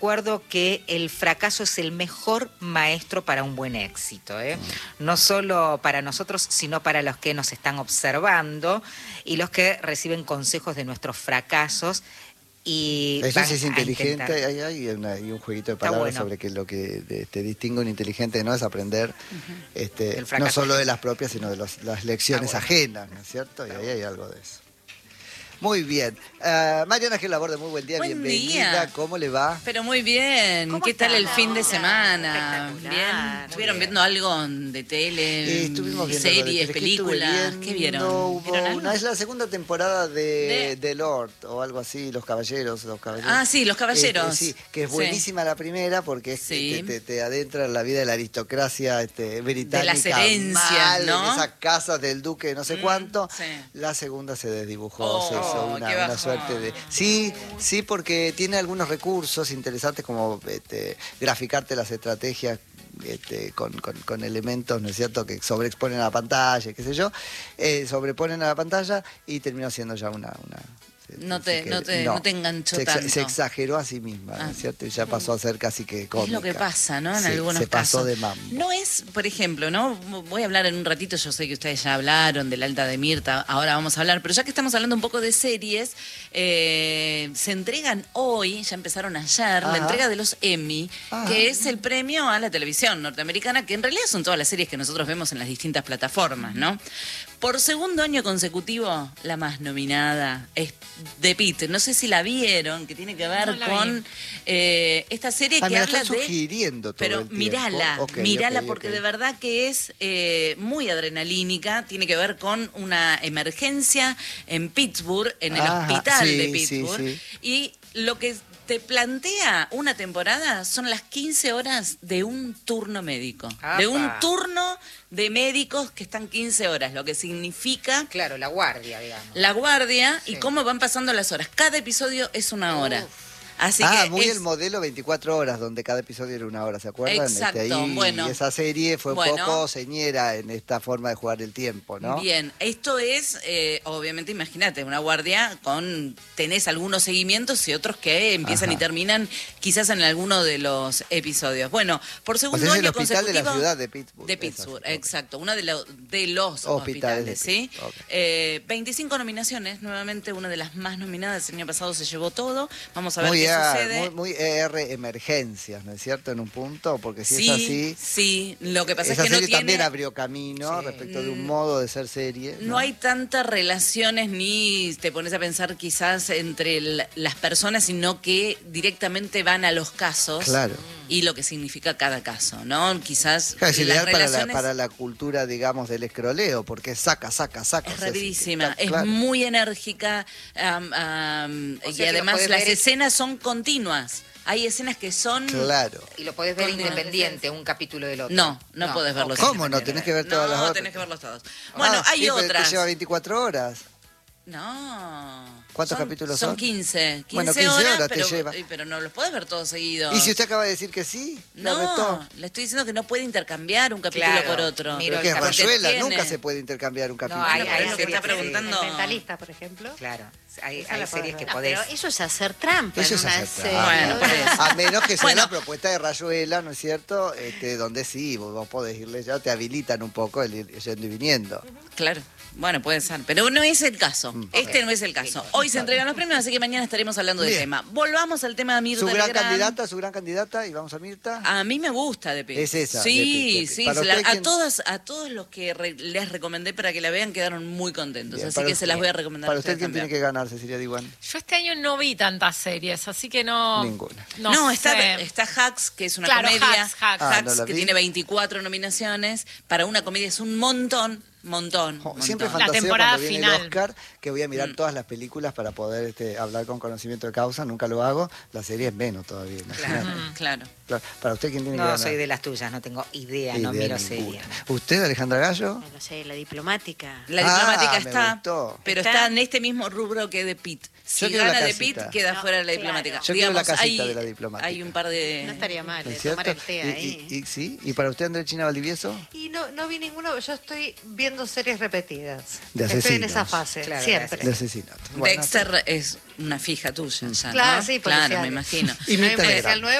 acuerdo que el fracaso es el mejor maestro para un buen éxito, ¿eh? No solo para nosotros, sino para los que nos están observando y los que reciben consejos de nuestros fracasos. Y eso sí es inteligente, hay un jueguito de palabras bueno sobre que lo que distingue un inteligente no es aprender no solo de las propias, sino de las lecciones ajenas, ¿no es cierto? Y ahí hay algo de eso. Muy bien. Mariana Gil Laborde, muy buen día, bienvenida. ¿Cómo le va? Pero muy bien. ¿Qué tal el fin de semana? Bien. ¿Estuvieron viendo algo de tele? Estuvimos viendo series, películas. ¿Qué vieron? Es la segunda temporada de Lord o algo así, Los Caballeros. Ah, sí, Los Caballeros. Sí, que es buenísima la primera porque te adentra en la vida de la aristocracia británica. De las herencias, ¿no? En esas casas del duque no sé cuánto. Sí. La segunda se desdibujó, una suerte de... Sí, porque tiene algunos recursos interesantes como graficarte las estrategias con elementos, ¿no es cierto?, que sobreexponen a la pantalla, qué sé yo, sobreponen a la pantalla y terminó siendo ya una no te enganchó tanto. Se exageró a sí misma, ¿no es cierto? Y ya pasó a ser casi que cómica. Es lo que pasa, ¿no? En algunos se pasó casos. de mambo. No es, por ejemplo, ¿no? Voy a hablar en un ratito, yo sé que ustedes ya hablaron del Alta de Mirta, ahora vamos a hablar, pero ya que estamos hablando un poco de series, se entregan hoy, ya empezaron ayer, la entrega de los Emmy, que es el premio a la televisión norteamericana, que en realidad son todas las series que nosotros vemos en las distintas plataformas, ¿no? Por segundo año consecutivo, la más nominada es The Pitt. No sé si la vieron, que tiene que ver con esta serie que habla sugiriendo todo pero el tiempo. Mírala porque de verdad que es muy adrenalínica. Tiene que ver con una emergencia en Pittsburgh, en el hospital de Pittsburgh. Y lo que te plantea una temporada son las 15 horas de un turno médico. De un turno de médicos que están 15 horas, lo que significa... Claro, la guardia, digamos. La guardia y cómo van pasando las horas. Cada episodio es una hora. Así que el modelo 24 horas, donde cada episodio era una hora, ¿se acuerdan? Exacto, y esa serie fue un poco señera en esta forma de jugar el tiempo, ¿no? Bien, esto es, obviamente, imagínate, una guardia tenés algunos seguimientos y otros que empiezan y terminan quizás en alguno de los episodios. Bueno, por segundo año consecutivo... es el hospital de la ciudad de Pittsburgh. De Pittsburgh, exacto, uno de los hospitales, ¿sí? 25 nominaciones, nuevamente una de las más nominadas, el año pasado se llevó todo, vamos a ver qué sucede. Muy emergencias, ¿no es cierto? En un punto, porque si es así... Sí, lo que pasa es que no tiene... tiene... también abrió camino respecto de un modo de ser serie. No hay tantas relaciones ni te pones a pensar quizás entre las personas, sino que directamente van a los casos. Claro. Y lo que significa cada caso, ¿no? Quizás es ideal para la cultura, digamos, del escroleo, porque saca. Es rapidísima, es muy enérgica y además las escenas son continuas. Hay escenas que son... Claro. Y lo podés ver independiente, un capítulo del otro. No podés verlos. ¿Cómo no? Tenés que ver todas las otras. No, tenés que verlos todos. Bueno, hay otras. Te lleva 24 horas. No. ¿Cuántos capítulos son? Son 15. 15 horas te lleva. Pero no los podés ver todos seguidos. ¿Y si usted acaba de decir que sí? No, le estoy diciendo que no puede intercambiar un capítulo por otro. Pero que es Rayuela, nunca se puede intercambiar un capítulo. No, hay lo que está preguntando. El Mentalista, por ejemplo. Claro. Hay series que podés... Pero eso es hacer trampa. Eso es hacer trampa. Bueno, a menos que sea una propuesta de Rayuela, ¿no es cierto? Donde sí, vos podés irle ya, te habilitan un poco el ir yendo y viniendo. Claro. Bueno, puede ser, pero no es el caso. No es el caso. Hoy se entregan los premios, así que mañana estaremos hablando del tema. Volvamos al tema de Mirta Legrand. Su gran candidata, y vamos a Mirta. A mí me gusta de Pitt. Es esa. Sí. A todos los que les recomendé para que la vean quedaron muy contentos. Bien, así que se las voy a recomendar. Para usted, ¿quién tiene que ganar, Cecilia Diwan? Yo este año no vi tantas series, así que no... Ninguna. No, está Hacks, que es una comedia. Hacks, que tiene 24 nominaciones. Para una comedia es un montón. Siempre fantaseo cuando viene el Oscar que voy a mirar todas las películas para poder hablar con conocimiento de causa. Nunca lo hago. La serie es menos todavía. Claro. Para usted, ¿quién tiene que ganar? No, soy de las tuyas, no tengo idea no miro series. ¿Usted, Alejandra Gallo? No sé, La Diplomática. La Diplomática está, pero está en este mismo rubro que The Pitt. Si quiero la gana de casita. Pitt, queda fuera de la diplomática. Yo quiero la casita hay, de la diplomática. Hay un par de... No estaría mal, ¿No es tomar cierto? el té ahí. ¿Sí? ¿Y para usted, Andrechina Valdivieso? Y no vi ninguno, yo estoy viendo series repetidas. De Estoy en asesinos. esa fase, Claro, siempre. De asesinato. Bueno, Dexter es una fija tuya, ya, Claro, ¿no? sí, Claro, policiales. me imagino. Y No hay mi Telegram. policial nuevo.